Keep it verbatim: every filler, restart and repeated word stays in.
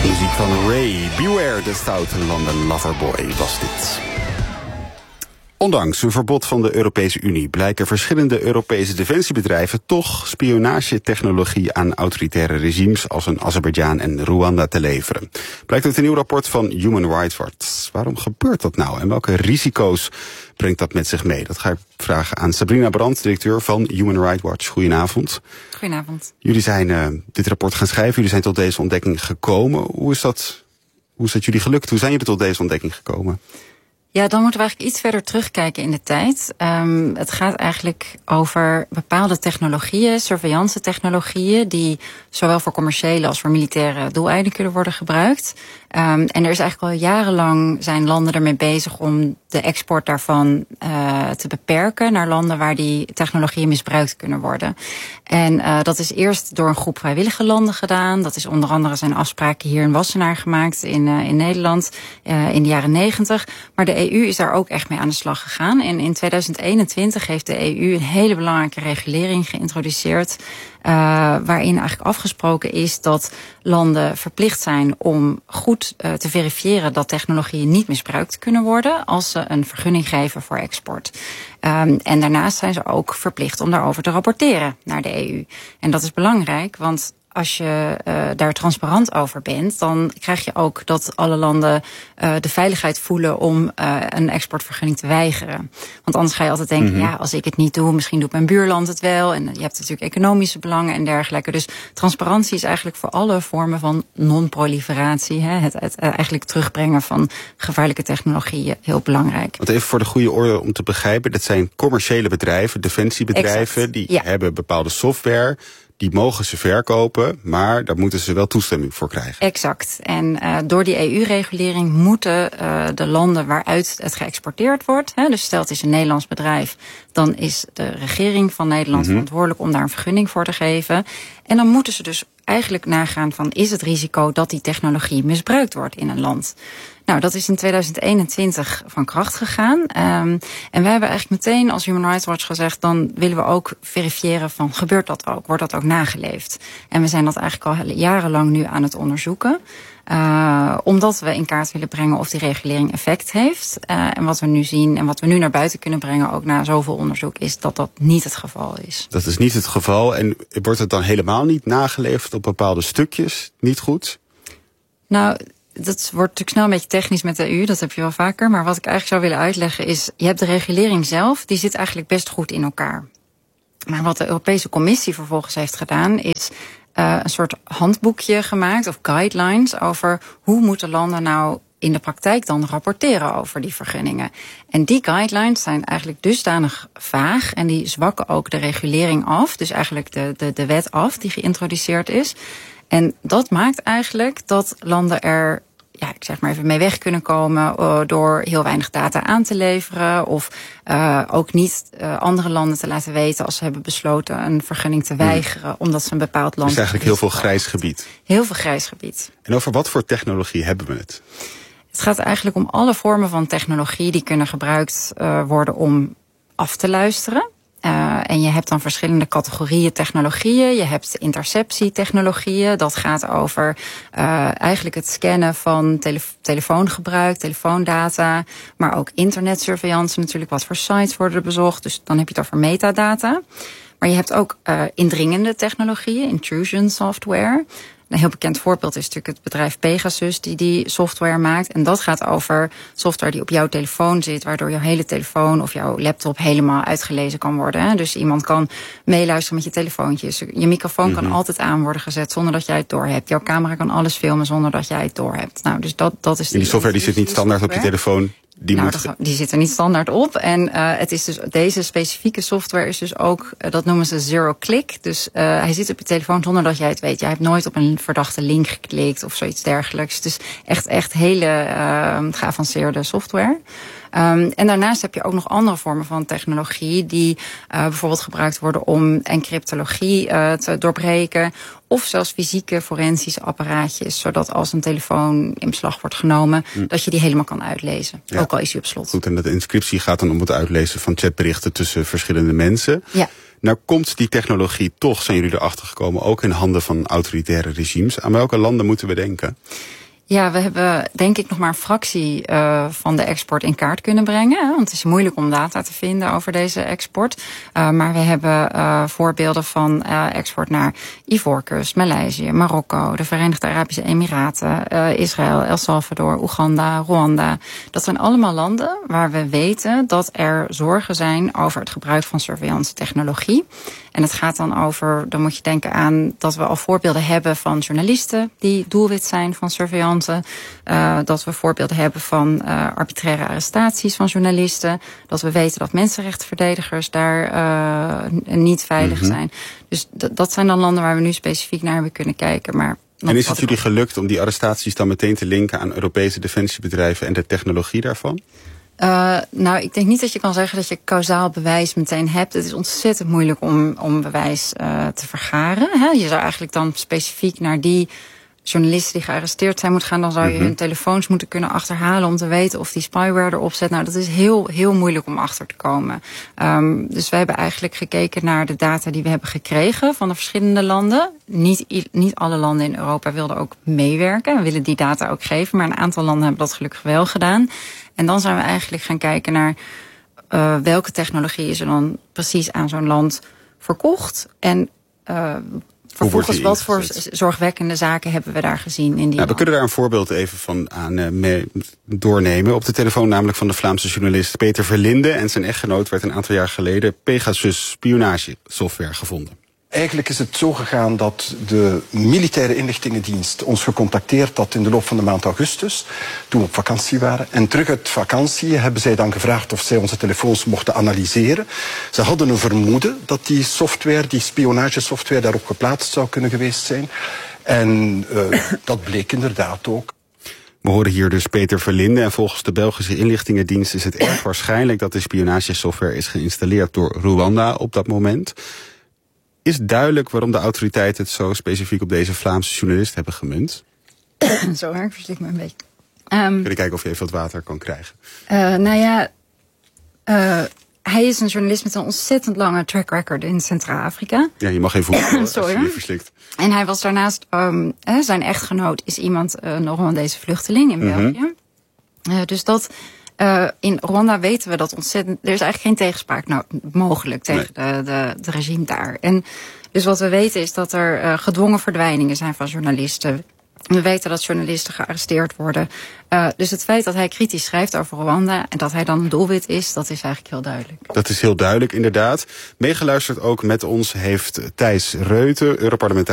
Muziek van Ray. Beware, de stoute London Loverboy was dit. Ondanks een verbod van de Europese Unie blijken verschillende Europese defensiebedrijven toch spionagetechnologie aan autoritaire regimes als een Azerbeidzjan en Rwanda te leveren. Blijkt uit een nieuw rapport van Human Rights Watch. Waarom gebeurt dat nou en welke risico's brengt dat met zich mee? Dat ga ik vragen aan Sabrina Brandt, directeur van Human Rights Watch. Goedenavond. Goedenavond. Jullie zijn uh, dit rapport gaan schrijven, jullie zijn tot deze ontdekking gekomen. Hoe is dat, hoe is dat jullie gelukt? Hoe zijn jullie tot deze ontdekking gekomen? Ja, dan moeten we eigenlijk iets verder terugkijken in de tijd. Um, het gaat eigenlijk over bepaalde technologieën, surveillance technologieën, die zowel voor commerciële als voor militaire doeleinden kunnen worden gebruikt. Um, en er is eigenlijk al jarenlang zijn landen ermee bezig om de export daarvan uh, te beperken naar landen waar die technologieën misbruikt kunnen worden. En uh, dat is eerst door een groep vrijwillige landen gedaan. Dat is onder andere zijn afspraken hier in Wassenaar gemaakt in, uh, in Nederland uh, in de jaren negentig. Maar de E U is daar ook echt mee aan de slag gegaan. En in tweeduizend eenentwintig heeft de E U een hele belangrijke regulering geïntroduceerd, Uh, waarin eigenlijk afgesproken is dat landen verplicht zijn om goed uh, te verifiëren dat technologieën niet misbruikt kunnen worden als ze een vergunning geven voor export. Um, en daarnaast zijn ze ook verplicht om daarover te rapporteren naar de E U. En dat is belangrijk, want als je uh, daar transparant over bent, dan krijg je ook dat alle landen uh, de veiligheid voelen om uh, een exportvergunning te weigeren. Want anders ga je altijd denken, mm-hmm. ja, als ik het niet doe, misschien doet mijn buurland het wel. En je hebt natuurlijk economische belangen en dergelijke. Dus transparantie is eigenlijk voor alle vormen van non-proliferatie, hè, het, het eigenlijk terugbrengen van gevaarlijke technologieën, heel belangrijk. Want even voor de goede orde om te begrijpen, dat zijn commerciële bedrijven, defensiebedrijven, exact. die Ja. hebben bepaalde software. Die mogen ze verkopen, maar daar moeten ze wel toestemming voor krijgen. Exact. En uh, door die E U-regulering moeten uh, de landen waaruit het geëxporteerd wordt, hè, dus stel het is een Nederlands bedrijf, dan is de regering van Nederland mm-hmm. verantwoordelijk om daar een vergunning voor te geven. En dan moeten ze dus eigenlijk nagaan van, is het risico dat die technologie misbruikt wordt in een land? Nou, dat is in tweeduizend eenentwintig van kracht gegaan. Um, en wij hebben eigenlijk meteen als Human Rights Watch gezegd, dan willen we ook verifiëren van, gebeurt dat ook? Wordt dat ook nageleefd? En we zijn dat eigenlijk al jarenlang nu aan het onderzoeken. Uh, omdat we in kaart willen brengen of die regulering effect heeft. Uh, en wat we nu zien en wat we nu naar buiten kunnen brengen, ook na zoveel onderzoek, is dat dat niet het geval is. Dat is niet het geval. En wordt het dan helemaal niet nageleefd op bepaalde stukjes? Niet goed? Nou, dat wordt natuurlijk snel een beetje technisch met de E U, dat heb je wel vaker. Maar wat ik eigenlijk zou willen uitleggen is, je hebt de regulering zelf, die zit eigenlijk best goed in elkaar. Maar wat de Europese Commissie vervolgens heeft gedaan, is uh, een soort handboekje gemaakt, of guidelines, over hoe moeten landen nou in de praktijk dan rapporteren over die vergunningen. En die guidelines zijn eigenlijk dusdanig vaag en die zwakken ook de regulering af, dus eigenlijk de, de, de wet af die geïntroduceerd is. En dat maakt eigenlijk dat landen er, ja, ik zeg maar even mee weg kunnen komen uh, door heel weinig data aan te leveren of uh, ook niet uh, andere landen te laten weten als ze hebben besloten een vergunning te weigeren, mm. omdat ze een bepaald land. Dus eigenlijk heel veel grijs gebied. Heel veel grijs gebied. En over wat voor technologie hebben we het? Het gaat eigenlijk om alle vormen van technologie die kunnen gebruikt uh, worden om af te luisteren. Uh, en je hebt dan verschillende categorieën technologieën. Je hebt interceptietechnologieën. Dat gaat over uh, eigenlijk het scannen van tele- telefoongebruik, telefoondata. Maar ook internetsurveillance natuurlijk. Wat voor sites worden er bezocht. Dus dan heb je het over metadata. Maar je hebt ook uh, indringende technologieën, intrusion software. Een heel bekend voorbeeld is natuurlijk het bedrijf Pegasus die die software maakt. En dat gaat over software die op jouw telefoon zit, waardoor jouw hele telefoon of jouw laptop helemaal uitgelezen kan worden. Dus iemand kan meeluisteren met je telefoontjes. Je microfoon mm-hmm. kan altijd aan worden gezet zonder dat jij het doorhebt. Jouw camera kan alles filmen zonder dat jij het doorhebt. Nou, dus dat, dat is die, die software die zit niet standaard op je telefoon. Die, nou, moet... dat, die zit er niet standaard op. En uh, het is dus, deze specifieke software is dus ook, uh, dat noemen ze zero-click. Dus uh, hij zit op je telefoon zonder dat jij het weet. Jij hebt nooit op een verdachte link geklikt of zoiets dergelijks. Het is echt, echt hele uh, geavanceerde software. Um, en daarnaast heb je ook nog andere vormen van technologie die uh, bijvoorbeeld gebruikt worden om encryptologie uh, te doorbreken. Of zelfs fysieke forensische apparaatjes, zodat als een telefoon in beslag wordt genomen, hm. dat je die helemaal kan uitlezen. Ja. Ook al is die op slot. Goed, en de inscriptie gaat dan om het uitlezen van chatberichten tussen verschillende mensen. Ja. Nou komt die technologie toch, zijn jullie erachter gekomen, ook in handen van autoritaire regimes. Aan welke landen moeten we denken? Ja, we hebben denk ik nog maar een fractie uh, van de export in kaart kunnen brengen. Hè, want het is moeilijk om data te vinden over deze export. Uh, maar we hebben uh, voorbeelden van uh, export naar Ivoorkust, Maleisië, Marokko, de Verenigde Arabische Emiraten, uh, Israël, El Salvador, Oeganda, Rwanda. Dat zijn allemaal landen waar we weten dat er zorgen zijn over het gebruik van surveillance technologie. En het gaat dan over, dan moet je denken aan dat we al voorbeelden hebben van journalisten die doelwit zijn van surveillance. Uh, dat we voorbeelden hebben van uh, arbitraire arrestaties van journalisten. Dat we weten dat mensenrechtenverdedigers daar uh, niet veilig mm-hmm. zijn. Dus d- dat zijn dan landen waar we nu specifiek naar hebben kunnen kijken. Maar en is het jullie gelukt om die arrestaties dan meteen te linken aan Europese defensiebedrijven en de technologie daarvan? Uh, nou, ik denk niet dat je kan zeggen dat je kausaal bewijs meteen hebt. Het is ontzettend moeilijk om, om bewijs uh, te vergaren. Hè? Je zou eigenlijk dan specifiek naar die journalisten die gearresteerd zijn moeten gaan. Dan zou je mm-hmm. hun telefoons moeten kunnen achterhalen om te weten of die spyware erop zet. Nou, dat is heel, heel moeilijk om achter te komen. Um, dus we hebben eigenlijk gekeken naar de data die we hebben gekregen van de verschillende landen. Niet, niet alle landen in Europa wilden ook meewerken en willen die data ook geven. Maar een aantal landen hebben dat gelukkig wel gedaan. En dan zijn we eigenlijk gaan kijken naar uh, welke technologie is er dan precies aan zo'n land verkocht. En uh, vervolgens wat voor zorgwekkende zaken hebben we daar gezien in die nou, we kunnen daar een voorbeeld even van aan uh, mee doornemen. Op de telefoon namelijk van de Vlaamse journalist Peter Verlinde en zijn echtgenoot werd een aantal jaar geleden Pegasus spionagesoftware gevonden. Eigenlijk is het zo gegaan dat de militaire inlichtingendienst ons gecontacteerd had in de loop van de maand augustus, toen we op vakantie waren. En terug uit vakantie hebben zij dan gevraagd of zij onze telefoons mochten analyseren. Ze hadden een vermoeden dat die software, die spionagesoftware, daarop geplaatst zou kunnen geweest zijn. En uh, dat bleek inderdaad ook. We horen hier dus Peter Verlinde en volgens de Belgische inlichtingendienst is het erg waarschijnlijk dat de spionagesoftware is geïnstalleerd door Rwanda op dat moment. Is duidelijk waarom de autoriteiten het zo specifiek op deze Vlaamse journalist hebben gemunt? Zo, ik verslik me een beetje. Um, Kun je kijken of je even wat water kan krijgen? Uh, nou ja, uh, hij is een journalist met een ontzettend lange track record in Centraal-Afrika. Ja, je mag even voelen als je je verslikt. En hij was daarnaast, um, uh, zijn echtgenoot is iemand, uh, een Rwandese vluchteling in mm-hmm. België. Uh, dus dat... Uh, in Rwanda weten we dat ontzettend. Er is eigenlijk geen tegenspraak nou, mogelijk tegen nee. de, de, de regime daar. En dus wat we weten is dat er uh, gedwongen verdwijningen zijn van journalisten. We weten dat journalisten gearresteerd worden. Uh, dus het feit dat hij kritisch schrijft over Rwanda en dat hij dan een doelwit is, dat is eigenlijk heel duidelijk. Dat is heel duidelijk, inderdaad. Meegeluisterd ook met ons heeft Thijs Reuten, Europarlementariër